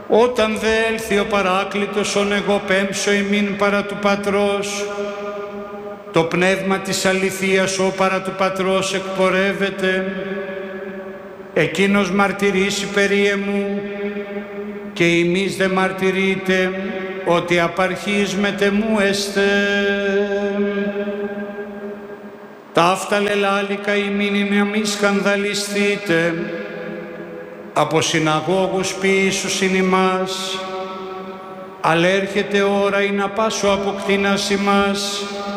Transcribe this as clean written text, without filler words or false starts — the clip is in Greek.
Όταν δε έλθει ο Παράκλητος, ον εγώ πέμψω ημίν παρά του Πατρός, το πνεύμα της αληθείας, ο παρά του Πατρός εκπορεύεται, εκείνος μαρτυρήσει περί εμού, και ημείς δε μαρτυρείτε ότι απαρχής μετεμού εστε. Ταύτα λελάλικα ημίν να μη σκανδαλιστείτε, από συναγώγους ποιήσουσιν ημάς, αλλά έρχεται ώρα ή να πάσω αποκτήνας ημάς,